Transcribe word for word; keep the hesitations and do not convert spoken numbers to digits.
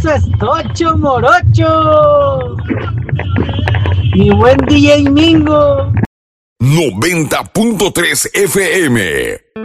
Eso es Tocho Morocho. Mi buen D J Mingo. noventa punto tres F M.